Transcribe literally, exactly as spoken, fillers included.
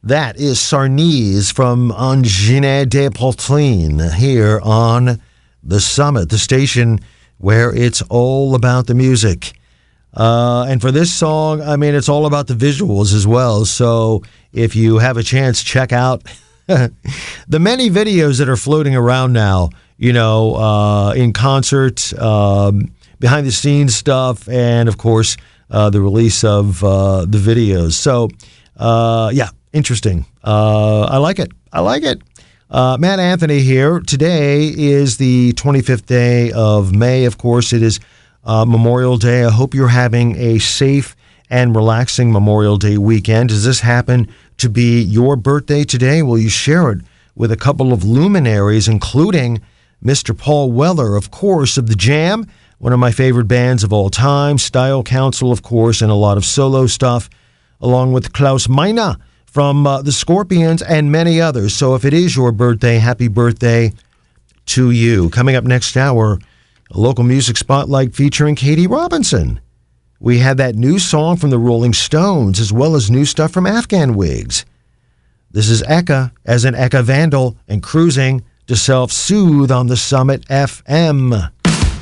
That is Sarnese from Angine de Poitrine here on The Summit, the station where it's all about the music. Uh, and for this song, I mean, it's all about the visuals as well. So if you have a chance, check out the many videos that are floating around now, you know, uh, in concert, um, behind the scenes stuff, and of course, uh, the release of uh, the videos. So, uh, yeah. Interesting. Uh, I like it. I like it. Uh, Matt Anthony here. Today is the twenty-fifth day of May. Of course, it is uh, Memorial Day. I hope you're having a safe and relaxing Memorial Day weekend. Does this happen to be your birthday today? Will you share it with a couple of luminaries, including Mister Paul Weller, of course, of The Jam, one of my favorite bands of all time, Style Council, of course, and a lot of solo stuff, along with Klaus Meine from uh, the Scorpions and many others. So if it is your birthday, happy birthday to you. Coming up next hour, a local music spotlight featuring Katie Robinson. We had that new song from the Rolling Stones, as well as new stuff from Afghan Wigs. This is Eka, as in Eka Vandal, and cruising to self-soothe on the Summit F M.